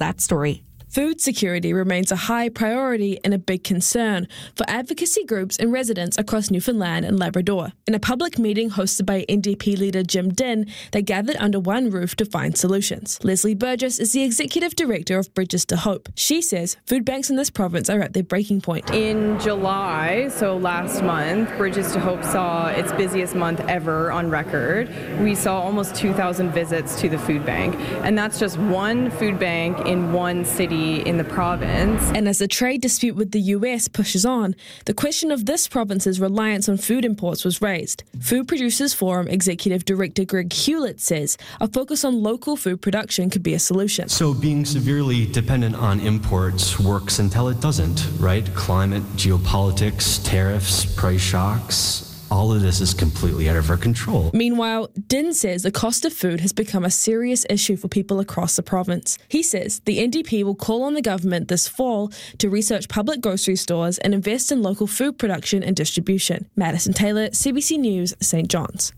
that story. Food security remains a high priority and a big concern for advocacy groups and residents across Newfoundland and Labrador. In a public meeting hosted by NDP leader Jim Dinn, they gathered under one roof to find solutions. Leslie Burgess is the executive director of Bridges to Hope. She says food banks in this province are at their breaking point. In July, so last month, Bridges to Hope saw its busiest month ever on record. We saw almost 2,000 visits to the food bank, and that's just one food bank in one city in the province. And as the trade dispute with the US pushes on, the question of this province's reliance on food imports was raised. Food Producers Forum Executive Director Greg Hewlett says a focus on local food production could be a solution. So being severely dependent on imports works until it doesn't, right? Climate, geopolitics, tariffs, price shocks. All of this is completely out of our control. Meanwhile, Dinn says the cost of food has become a serious issue for people across the province. He says the NDP will call on the government this fall to research public grocery stores and invest in local food production and distribution. Madison Taylor, CBC News, St. John's.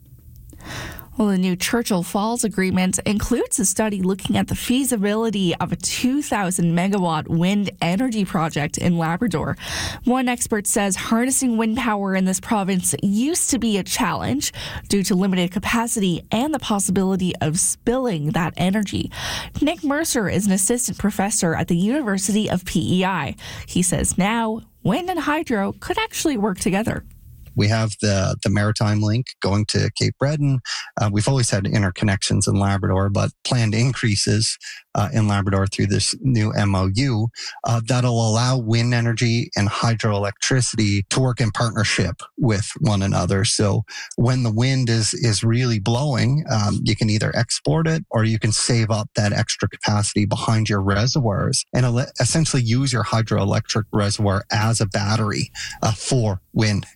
Well, the new Churchill Falls agreement includes a study looking at the feasibility of a 2,000 megawatt wind energy project in Labrador. One expert says harnessing wind power in this province used to be a challenge due to limited capacity and the possibility of spilling that energy. Nick Mercer is an assistant professor at the University of PEI. He says now wind and hydro could actually work together. We have the maritime link going to Cape Breton. We've always had interconnections in Labrador, but planned increases in Labrador through this new MOU that'll allow wind energy and hydroelectricity to work in partnership with one another. So when the wind is really blowing, you can either export it or you can save up that extra capacity behind your reservoirs and essentially use your hydroelectric reservoir as a battery for wind.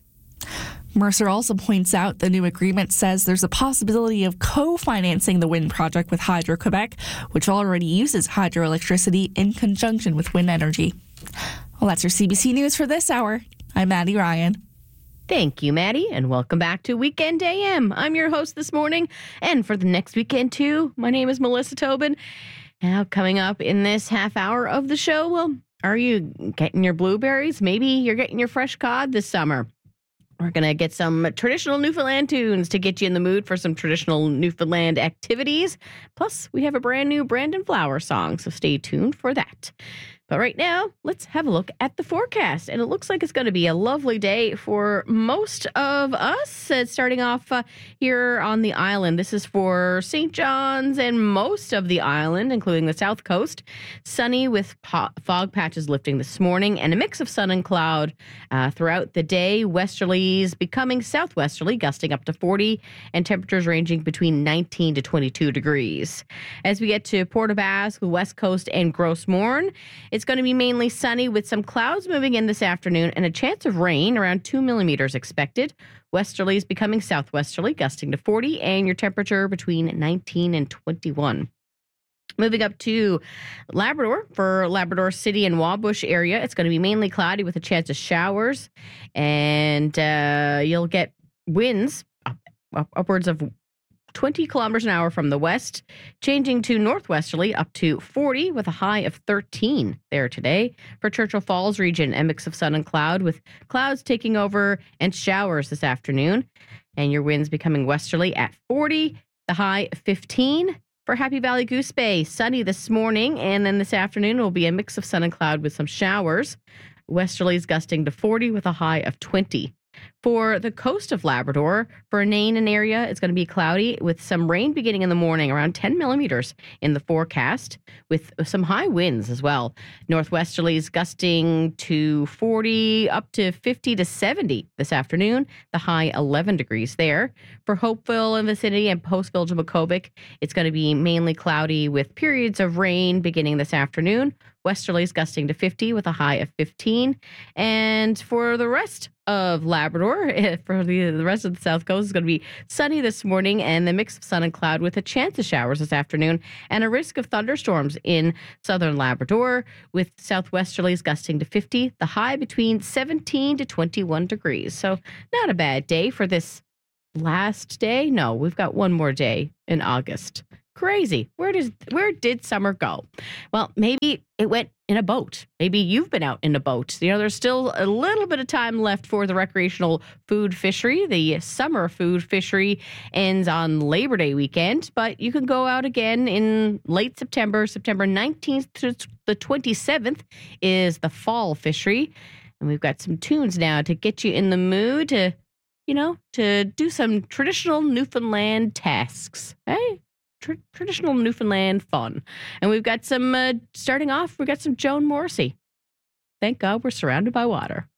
Mercer also points out the new agreement says there's a possibility of co-financing the wind project with Hydro-Quebec, which already uses hydroelectricity in conjunction with wind energy. Well, that's your CBC News for this hour. I'm Maddie Ryan. Thank you, Maddie, and welcome back to Weekend AM. I'm your host this morning, and for the next weekend, too, my name is Melissa Tobin. Now, coming up in this half hour of the show, well, are you getting your blueberries? Maybe you're getting your fresh cod this summer. We're going to get some traditional Newfoundland tunes to get you in the mood for some traditional Newfoundland activities. Plus, we have a brand new Brandon Flowers song, so stay tuned for that. But right now, let's have a look at the forecast. And it looks like it's going to be a lovely day for most of us. Starting off here on the island. This is for St. John's and most of the island, including the south coast. Sunny with fog patches lifting this morning and a mix of sun and cloud throughout the day. Westerlies becoming southwesterly, gusting up to 40, and temperatures ranging between 19 to 22 degrees. As we get to Port aux Basques, the west coast, and Gros Morne, it's going to be mainly sunny with some clouds moving in this afternoon and a chance of rain, around 2 millimeters expected. Westerlies becoming southwesterly, gusting to 40, and your temperature between 19 and 21. Moving up to Labrador, for Labrador City and Wabush area, it's going to be mainly cloudy with a chance of showers, and you'll get winds upwards of 20 kilometers an hour from the west, changing to northwesterly up to 40 with a high of 13 there today. For Churchill Falls region, a mix of sun and cloud with clouds taking over and showers this afternoon. And your winds becoming westerly at 40, the high 15. For Happy Valley Goose Bay, sunny this morning, and then this afternoon will be a mix of sun and cloud with some showers. Westerlies gusting to 40 with a high of 20. For the coast of Labrador, for Nain area, it's going to be cloudy with some rain beginning in the morning, around 10 millimeters in the forecast, with some high winds as well. Northwesterlies gusting to 40, up to 50 to 70 this afternoon, the high 11 degrees there. For Hopeville and vicinity and Postville to Makobik, it's going to be mainly cloudy with periods of rain beginning this afternoon. Westerlies gusting to 50 with a high of 15. And for the rest of Labrador, for the rest of the south coast, it's going to be sunny this morning and the mix of sun and cloud with a chance of showers this afternoon and a risk of thunderstorms in southern Labrador with southwesterlies gusting to 50, the high between 17 to 21 degrees. So not a bad day for this last day. No, we've got one more day in August. Crazy. Where did summer go? Well, maybe it went in a boat. Maybe you've been out in a boat. There's still a little bit of time left for the recreational food fishery. The summer food fishery ends on Labor Day weekend, but you can go out again in late September. September 19th to the 27th is the fall fishery. And we've got some tunes now to get you in the mood to do some traditional Newfoundland tasks. Hey? Traditional Newfoundland fun. And we've got some, starting off, we've got some Joan Morrissey. Thank God we're surrounded by water.